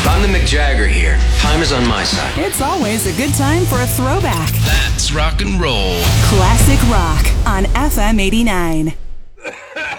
I'm the McJagger here. Time is on my side. It's always a good time for a throwback. That's rock and roll. Classic rock on FM 89.